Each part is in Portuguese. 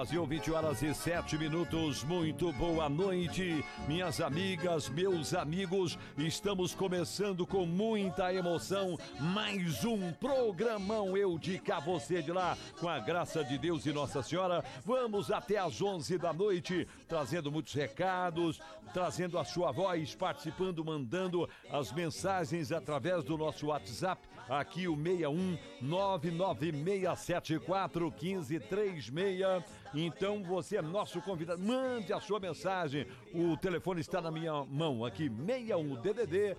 Brasil, 20h07, muito boa noite, minhas amigas, meus amigos, estamos começando com muita emoção, mais um programão Eu de Cá, Você de Lá, com a graça de Deus e Nossa Senhora, vamos até às 11 da noite, trazendo muitos recados, trazendo a sua voz, participando, mandando as mensagens através do nosso WhatsApp, aqui o 61996741536. Então você é nosso convidado, mande a sua mensagem, o telefone está na minha mão aqui, 61 DDD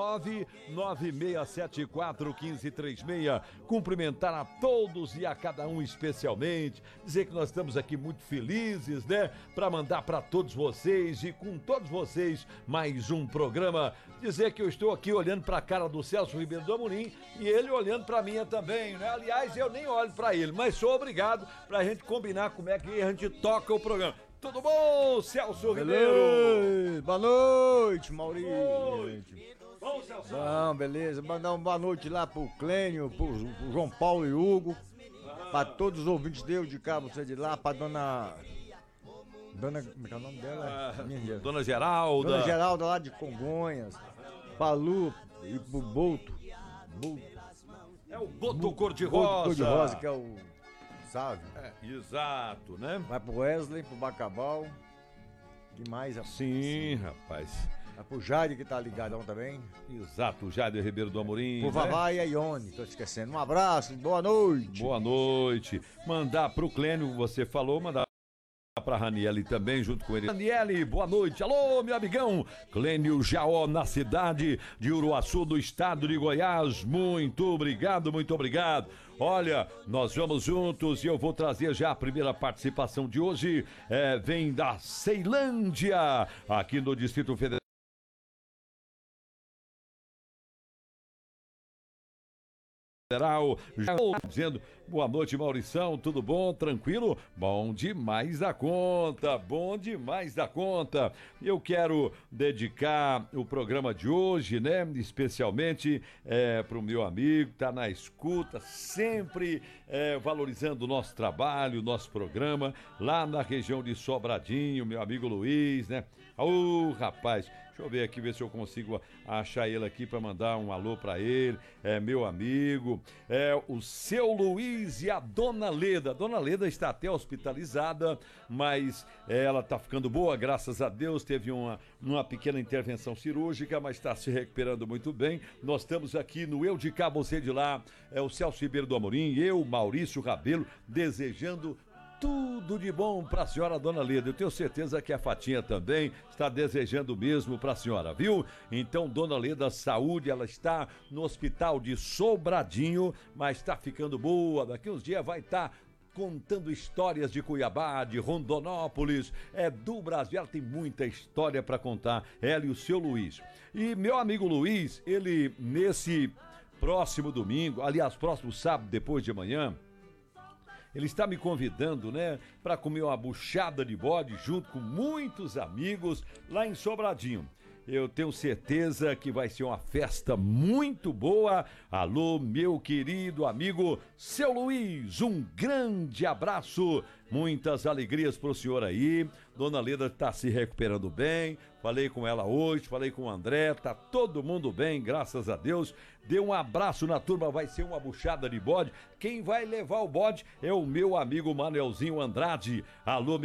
996741536. Cumprimentar a todos e a cada um especialmente, dizer que nós estamos aqui muito felizes, né, para mandar para todos vocês e com todos vocês mais um programa, dizer que eu estou aqui olhando para a cara do Celso Ribeiro do Amorim e ele olhando para mim também, né? Aliás, eu nem olho para ele, mas sou obrigado pra gente combinar como é que a gente toca o programa. Tudo bom, Celso Ribeiro? Boa noite, Maurício. Bom, Celso? Não, beleza. Mandar uma boa noite lá pro Clênio, pro João Paulo e Hugo, pra todos os ouvintes de Eu de Cá, Você de Lá, pra dona, como é que é o nome dela? Dona Geralda. Dona Geralda lá de Congonhas, pra Lu e pro Boto. É o Boto Cor-de-Rosa. Cor-de-Rosa, que é o... sabe? É, exato, né? Vai pro Wesley, pro Bacabal. Que mais? Sim, rapaz. Vai pro Jair, que tá ligadão também. Exato, o Jader Ribeiro do Amorim. Pro Vavá e a Ione, tô esquecendo. Um abraço, boa noite. Boa noite. Mandar pro Clênio, você falou, mandar pra Raniele também, junto com ele. Raniele, boa noite. Alô, meu amigão. Clênio Jaó, na cidade de Uruaçu, do estado de Goiás. Muito obrigado, muito obrigado. Olha, nós vamos juntos e eu vou trazer já a primeira participação de hoje. Vem da Ceilândia, aqui no Distrito Federal. Já dizendo, boa noite, Maurição, tudo bom, tranquilo? Bom demais da conta, bom demais da conta. Eu quero dedicar o programa de hoje, né, especialmente pro meu amigo que tá na escuta, sempre valorizando o nosso trabalho, o nosso programa, lá na região de Sobradinho, meu amigo Luiz, né? Ô, rapaz, deixa eu ver aqui, ver se eu consigo achar ele aqui para mandar um alô para ele, meu amigo, o seu Luiz e a Dona Leda. A Dona Leda está até hospitalizada, mas ela está ficando boa, graças a Deus, teve uma pequena intervenção cirúrgica, mas está se recuperando muito bem. Nós estamos aqui no Eu de Cá, Você de Lá, o Celso Ribeiro do Amorim, eu, Maurício Rabelo, desejando tudo de bom para a senhora Dona Leda. Eu tenho certeza que a Fatinha também está desejando o mesmo para a senhora, viu? Então, Dona Leda, saúde, ela está no hospital de Sobradinho, mas está ficando boa. Daqui uns dias vai estar contando histórias de Cuiabá, de Rondonópolis, do Brasil. Ela tem muita história para contar, ela e o seu Luiz. E meu amigo Luiz, ele nesse próximo domingo, aliás, próximo sábado, depois de amanhã, ele está me convidando, né, para comer uma buchada de bode junto com muitos amigos lá em Sobradinho. Eu tenho certeza que vai ser uma festa muito boa. Alô, meu querido amigo, seu Luiz, um grande abraço, muitas alegrias pro senhor aí. Dona Leda está se recuperando bem, falei com ela hoje, falei com o André, tá todo mundo bem, graças a Deus. Dê um abraço na turma, vai ser uma buchada de bode. Quem vai levar o bode é o meu amigo Manelzinho Andrade. Alô,